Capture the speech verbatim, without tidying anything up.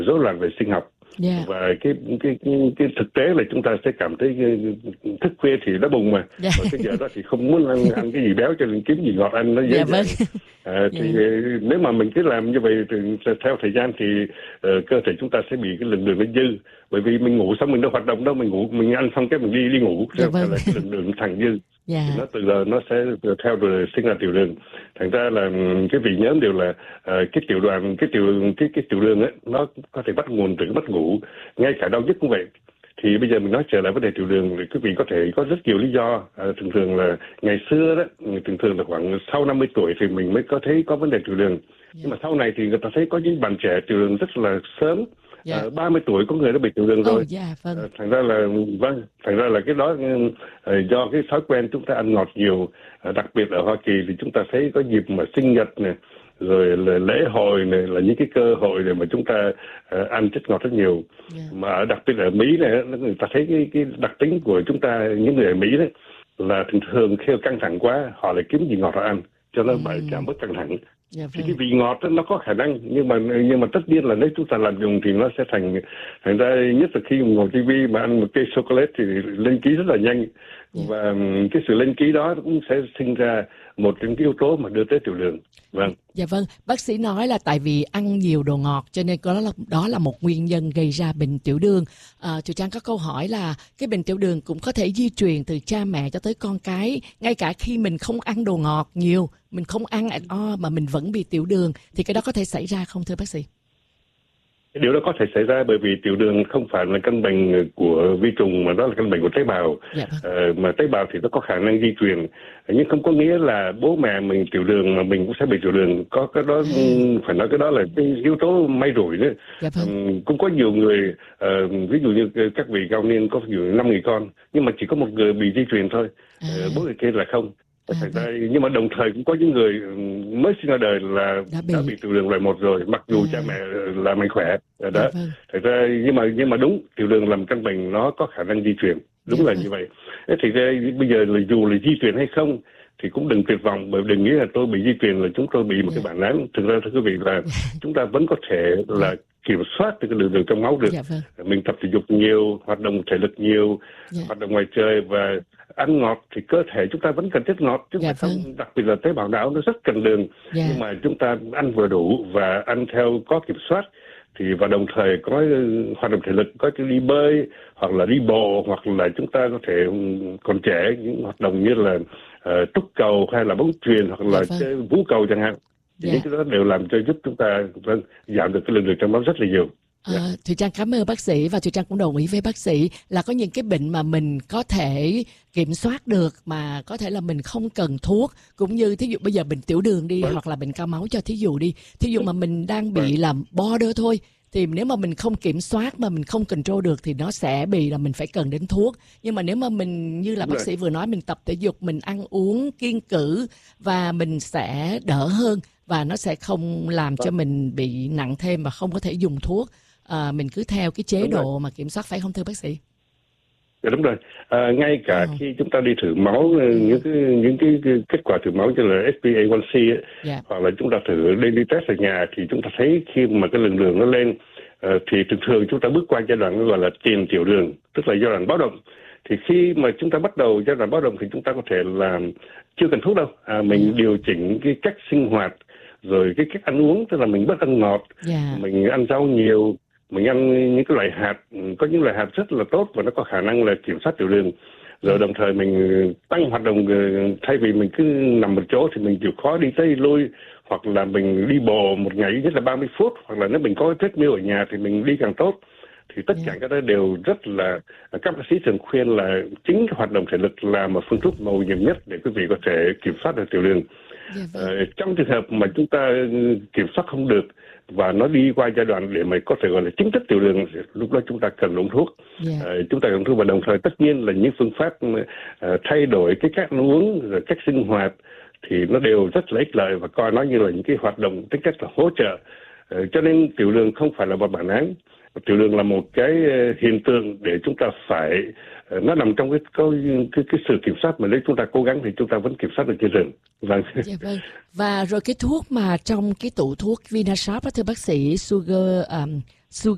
rối loạn về sinh học. Yeah. Và cái, cái cái cái thực tế là chúng ta sẽ cảm thấy thức khuya thì nó bùng mà. Yeah. Và cái giờ đó thì không muốn ăn, ăn cái gì béo cho nên kiếm gì ngọt ăn nó dễ Yeah, dàng. vâng. À, thì yeah. Nếu mà mình cứ làm như vậy thì theo thời gian thì uh, cơ thể chúng ta sẽ bị cái lượng đường nó dư, bởi vì mình ngủ xong mình đâu hoạt động đâu, mình ngủ mình ăn xong cái mình đi đi ngủ, yeah, vâng. là cái lượng đường thành dư. Yeah. Thì nó từ giờ nó sẽ theo rồi sinh ra tiểu đường. Thành ra là cái vị nhóm đều là uh, cái tiểu đoàn cái tiểu cái cái tiểu đường ấy nó có thể bắt nguồn từ cái mất ngủ, ngay cả đau nhức cũng vậy. Thì bây giờ mình nói trở lại vấn đề tiểu đường thì quý vị có thể có rất nhiều lý do. À, thường thường là ngày xưa đó, thường thường là khoảng sau năm mươi tuổi thì mình mới có thấy có vấn đề tiểu đường. Yeah. Nhưng mà sau này thì người ta thấy có những bạn trẻ tiểu đường rất là sớm. Yeah. À, ba mươi tuổi có người đã bị tiểu đường rồi. Oh, yeah, vâng. À, thành ra là vâng, thành ra là cái đó uh, do cái thói quen chúng ta ăn ngọt nhiều, uh, đặc biệt ở Hoa Kỳ thì chúng ta thấy có dịp mà sinh nhật này, rồi là lễ hội này là những cái cơ hội để mà chúng ta uh, ăn chất ngọt rất nhiều. Yeah. Mà đặc biệt ở Mỹ này, người ta thấy cái cái đặc tính của chúng ta, những người ở Mỹ đấy là thường thường khi căng thẳng quá họ lại kiếm gì ngọt họ ăn cho nó phải giảm bớt căng thẳng. Yeah, thì cái vị ngọt đó, nó có khả năng, nhưng mà nhưng mà tất nhiên là nếu chúng ta làm dùng thì nó sẽ thành thành ra, nhất là khi ngồi ti vi mà ăn một cây sô cô la thì lên ký rất là nhanh. Yeah. Và cái sự lên ký đó cũng sẽ sinh ra một trong cái yếu tố mà đưa tới tiểu đường. Vâng. Dạ vâng, bác sĩ nói là tại vì ăn nhiều đồ ngọt cho nên đó là, đó là một nguyên nhân gây ra bệnh tiểu đường. À, Thùy Trang có câu hỏi là cái bệnh tiểu đường cũng có thể di truyền từ cha mẹ cho tới con cái, ngay cả khi mình không ăn đồ ngọt nhiều, mình không ăn ăn o mà mình vẫn bị tiểu đường, thì cái đó có thể xảy ra không thưa bác sĩ? Cái điều đó có thể xảy ra bởi vì tiểu đường không phải là căn bệnh của vi trùng mà đó là căn bệnh của tế bào. Dạ vâng. ờ, mà tế bào thì nó có khả năng di truyền, nhưng không có nghĩa là bố mẹ mình tiểu đường mà mình cũng sẽ bị tiểu đường. Có cái đó à. Phải nói cái đó là cái yếu tố may rủi nữa. Dạ vâng. ừ, cũng có nhiều người uh, ví dụ như các vị cao niên có ví dụ năm người con nhưng mà chỉ có một người bị di truyền thôi. à. uh, bố người kia là không. À, thành ra, nhưng mà đồng thời cũng có những người mới sinh ra đời là đã bị, đã bị tiểu đường loại một rồi, mặc dù à. cha mẹ là mạnh khỏe đó. À, vâng. Thành ra nhưng mà nhưng mà đúng, tiểu đường là một căn bệnh nó có khả năng di truyền, đúng à, là vâng. như vậy. Thế thì ra, bây giờ là dù là di truyền hay không thì cũng đừng tuyệt vọng, bởi đừng nghĩ là tôi bị di truyền là chúng tôi bị một yeah. cái bản án. Thực ra thưa quý vị là chúng ta vẫn có thể là kiểm soát được cái lượng đường trong máu được. Yeah, vâng. Mình tập thể dục nhiều, hoạt động thể lực nhiều, yeah. hoạt động ngoài trời và ăn ngọt thì cơ thể chúng ta vẫn cần chất ngọt chứ yeah, không. Vâng. Đặc biệt là tế bào não nó rất cần đường. Yeah. Nhưng mà chúng ta ăn vừa đủ và ăn theo có kiểm soát thì và đồng thời có hoạt động thể lực, có đi bơi hoặc là đi bộ, hoặc là chúng ta có thể còn trẻ những hoạt động như là uh, trúc cầu hay là bóng chuyền hoặc là yeah, vâng. chơi vũ cầu chẳng hạn. Thì yeah. những cái đó đều làm cho giúp chúng ta vâng, giảm được cái lượng đường trong máu rất là nhiều. À, Thùy Trang cảm ơn bác sĩ, và Thùy Trang cũng đồng ý với bác sĩ là có những cái bệnh mà mình có thể kiểm soát được mà có thể là mình không cần thuốc, cũng như thí dụ bây giờ bệnh tiểu đường đi, vâng. hoặc là bệnh cao máu cho thí dụ đi, thí dụ mà mình đang bị vâng. làm border thôi, thì nếu mà mình không kiểm soát mà mình không control được thì nó sẽ bị là mình phải cần đến thuốc. Nhưng mà nếu mà mình như là bác sĩ vừa nói, mình tập thể dục, mình ăn uống kiêng cữ và mình sẽ đỡ hơn, và nó sẽ không làm cho mình bị nặng thêm và không có thể dùng thuốc. À, mình cứ theo cái chế đúng độ rồi. Mà kiểm soát, phải không thưa bác sĩ? Dạ đúng rồi. À, ngay cả à. khi chúng ta đi thử máu, ừ. những cái những cái, cái kết quả thử máu như là ét pê a one c ấy, yeah. hoặc là chúng ta thử daily test ở nhà, thì chúng ta thấy khi mà cái lượng đường nó lên uh, thì thường thường chúng ta bước qua giai đoạn gọi là tiền tiểu đường, tức là giai đoạn báo động. Thì khi mà chúng ta bắt đầu giai đoạn báo động thì chúng ta có thể làm chưa cần thuốc đâu. À, mình yeah. điều chỉnh cái cách sinh hoạt, rồi cái cách ăn uống, tức là mình bớt ăn ngọt, yeah. mình ăn rau nhiều, mình ăn những cái loại hạt, có những loại hạt rất là tốt và nó có khả năng là kiểm soát tiểu đường. Rồi đồng thời mình tăng hoạt động, thay vì mình cứ nằm một chỗ thì mình chịu khó đi tới lui, hoặc là mình đi bộ một ngày nhất là ba mươi phút, hoặc là nếu mình có treadmill ở nhà thì mình đi càng tốt. Thì tất cả các đó đều rất là, các bác sĩ thường khuyên là chính cái hoạt động thể lực là một phương thuốc mầu nhiệm nhất để quý vị có thể kiểm soát được tiểu đường. Yeah, vâng. ờ, trong trường hợp mà chúng ta kiểm soát không được và nó đi qua giai đoạn để mà có thể gọi là chính thức tiểu đường, lúc đó chúng ta cần uống thuốc. Yeah. ờ, chúng ta cần uống thuốc, và đồng thời tất nhiên là những phương pháp uh, thay đổi cái cách ăn uống, rồi cách sinh hoạt thì nó đều rất là ích lợi và coi nó như là những cái hoạt động tính cách là hỗ trợ. ờ, cho nên tiểu đường không phải là một bản án. Tiểu đường là một cái hiện tượng để chúng ta phải, nó nằm trong cái cái, cái, cái sự kiểm soát, mà nếu chúng ta cố gắng thì chúng ta vẫn kiểm soát được tiểu đường. Vâng. Dạ vâng. Và rồi cái thuốc mà trong cái tủ thuốc Vinashop đó thưa bác sĩ, Sugar um, Sugar